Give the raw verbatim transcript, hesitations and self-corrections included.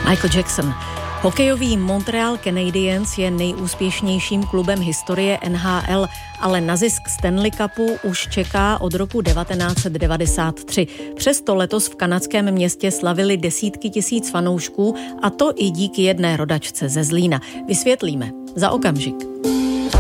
Michael Jackson. Hokejový Montreal Canadiens je nejúspěšnějším klubem historie N H L, ale na zisk Stanley Cupu už čeká od roku devatenáct set devadesát tři. Přesto letos v kanadském městě slavili desítky tisíc fanoušků, a to i díky jedné rodačce ze Zlína. Vysvětlíme za okamžik.